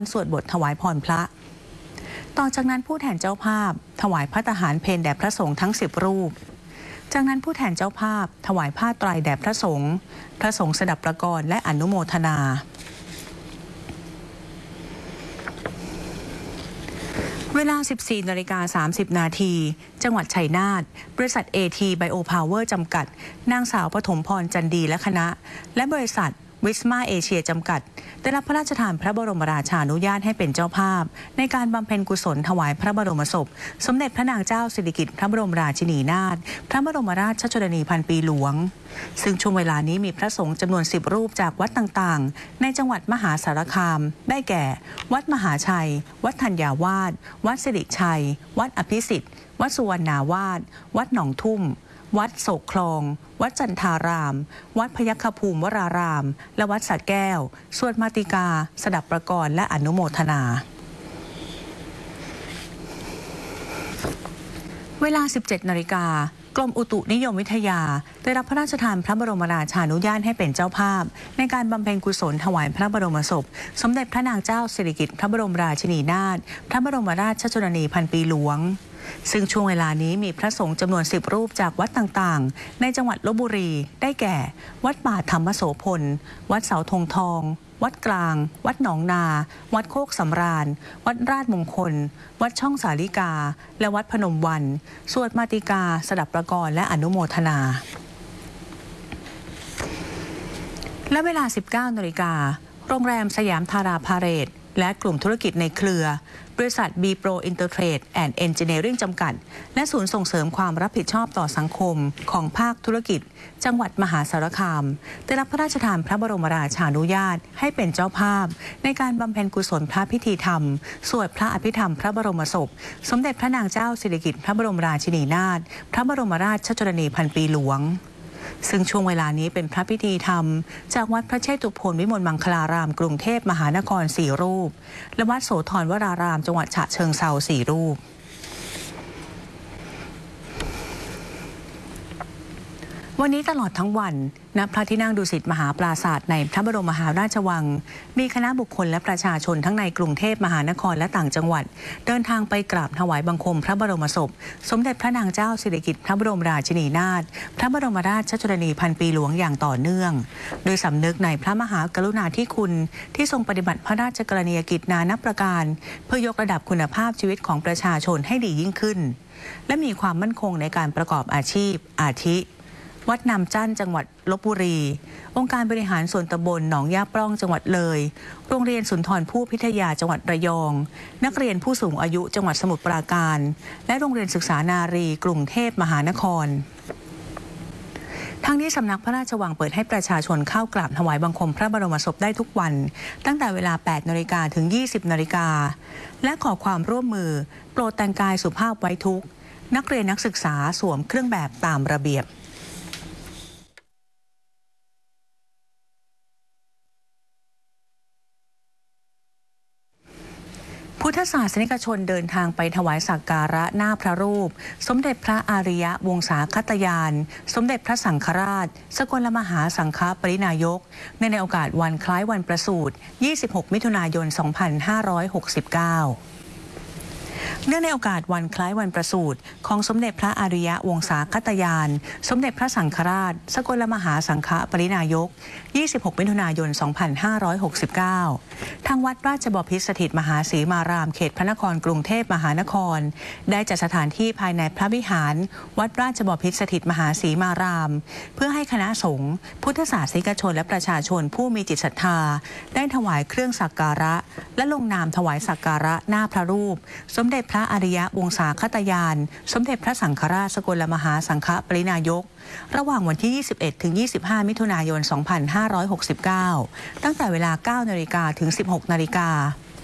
สวดบทถวายพรพระต่อจากนั้นผู้แทนเจ้าภาพถวายภัตตาหารเพลแด่พระสงฆ์ทั้ง10 รูปจากนั้นผู้แทนเจ้าภาพถวายผ้าไตรแด่พระสงฆ์สดับประกรณ์และอนุโมทนาเวลา 14:30 นาทีจังหวัดชัยนาทบริษัท AT Biopower จำกัดนางสาวปฐมพรจันดีและคณะและบริษัทวิสมาเอเชียจำกัดได้รับพระราชทานพระบรมราชานุญาตให้เป็นเจ้าภาพในการบำเพ็ญกุศลถวายพระบรมศพสมเด็จพระนางเจ้าสิริกิติ์พระบรมราชินีนาถพระบรมราชชนนีพันปีหลวงซึ่งช่วงเวลานี้มีพระสงฆ์จำนวน10 รูปจากวัดต่างๆในจังหวัดมหาสารคามได้แก่วัดมหาชัยวัดธัญญาวาสวัดสิริชัยวัดอภิสิทธิ์วัดสุวรรณาวาสวัดหนองทุ่มวัดโศกคลองวัดจันทารามวัดพยัคฆภูมิวรารามและวัดสระแก้วสวดมาติกาสดับประกรณ์และอนุโมทนาเวลา 17 นาฬิกากรมอุตุนิยมวิทยาได้รับพระราชทานพระบรมราชานุญาตให้เป็นเจ้าภาพในการบำเพ็ญกุศลถวายพระบรมศพสมเด็จพระนางเจ้าสิริกิติ์พระบรมราชินีนาถพระบรมราชชนนีพันปีหลวงซึ่งช่วงเวลานี้มีพระสงฆ์จำนวน10 รูปจากวัดต่างๆในจังหวัดลพบุรีได้แก่วัดป่าธรรมโสพลวัดเสาธงทองวัดกลางวัดหนองนาวัดโคกสำราญวัดราชมงคลวัดช่องสาลิกาและวัดพนมวันสวดมาติกาสดับประกรณ์และอนุโมทนาและเวลา 19 นาฬิกาโรงแรมสยามธาราพาเรดและกลุ่มธุรกิจในเครือบริษัท B-Pro Intertrade and Engineering จำกัดและศูนย์ส่งเสริมความรับผิดชอบต่อสังคมของภาคธุรกิจจังหวัดมหาสารคามได้รับพระราชทานพระบรมราชานุญาตให้เป็นเจ้าภาพในการบำเพ็ญกุศลพระพิธีธรรมสวดพระอภิธรรมพระบรมศพสมเด็จพระนางเจ้าสิริกิติ์พระบรมราชินีนาถพระบรมราชชนนีพันปีหลวงซึ่งช่วงเวลานี้เป็นพระพิธีธรรมจากวัดพระเชตุพนวิมลมังคลารามกรุงเทพมหานคร4 รูปและวัดโสธรวรารามจังหวัดฉะเชิงเทรา4 รูปวันนี้ตลอดทั้งวันณพระที่นั่งดุสิตมหาปราสาทในพระบรมมหาราชวังมีคณะบุคคลและประชาชนทั้งในกรุงเทพมหานครและต่างจังหวัดเดินทางไปกราบถวายบังคมพระบรมศพสมเด็จพระนางเจ้าสิริกิติ์พระบรมราชินีนาถพระบรมราชชนนีพันปีหลวงอย่างต่อเนื่องโดยสำนึกในพระมหากรุณาธิคุณที่ทรงปฏิบัติพระราชกรณียกิจนานับประการเพื่อยกระดับคุณภาพชีวิตของประชาชนให้ดียิ่งขึ้นและมีความมั่นคงในการประกอบอาชีพอาทิวัดนำจั่นจังหวัดลพบุรีองค์การบริหารส่วนตำบลหนองย่าปล้องจังหวัดเลยโรงเรียนสุนทรภู่พิทยาจังหวัดระยองนักเรียนผู้สูงอายุจังหวัดสมุทรปราการและโรงเรียนศึกษานารีกรุงเทพมหานครทั้งนี้สำนักพระราชวังเปิดให้ประชาชนเข้ากราบถวายบังคมพระบรมศพได้ทุกวันตั้งแต่เวลา 8 นาฬิกาถึง 20 นาฬิกาและขอความร่วมมือโปรดแต่งกายสุภาพไว้ทุกข์นักเรียนนักศึกษาสวมเครื่องแบบตามระเบียบพุทธศาสนิกชนเดินทางไปถวายสักการะหน้าพระรูปสมเด็จพระอาริยวงศาคตยานสมเด็จพระสังฆราชสกลมหาสังฆปรินายกในโอกาสวันคล้ายวันประสูติ 26 มิถุนายน 2569เนื่องในโอกาสวันคล้ายวันประสูติของสมเด็จพระอาริยวงศาคตยานสมเด็จพระสังฆราชสกลมหาสังฆปรินายก 26 มิถุนายน 2569 ทางวัดราชบพิตรสถิตมหาศรีมารามเขตพระนครกรุงเทพมหานครได้จัดสถานที่ภายในพระวิหารวัดราชบพิตรสถิตมหาศรีมารามเพื่อให้คณะสงฆ์พุทธศาสนิกชนและประชาชนผู้มีจิตศรัทธาได้ถวายเครื่องสักการะและลงนามถวายสักการะหน้าพระรูปสมเด็จพระอาริยวงศาคตยานสมเด็จพระสังฆราชสกลมหาสังฆปรินายกระหว่างวันที่ 21 ถึง 25 มิถุนายน 2569 ตั้งแต่เวลา 9 นาฬิกาถึง 16 นาฬิกา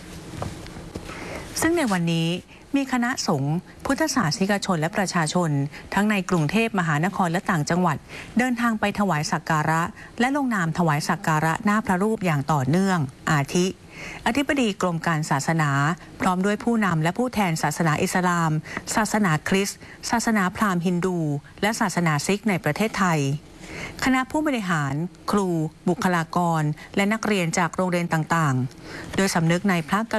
ซึ่งในวันนี้มีคณะสงฆ์พุทธศาสนิกชนและประชาชนทั้งในกรุงเทพมหานครและต่างจังหวัดเดินทางไปถวายสักการะและลงนามถวายสักการะหน้าพระรูปอย่างต่อเนื่องอาทิอธิบดีกรมการศาสนาพร้อมด้วยผู้นำและผู้แทนศาสนาอิสลามศาสนาคริสต์ศาสนาพราหมณ์ฮินดูและศาสนาซิกในประเทศไทยคณะผู้บริหารครูบุคลากรและนักเรียนจากโรงเรียนต่างๆโดยสำนึกในพระ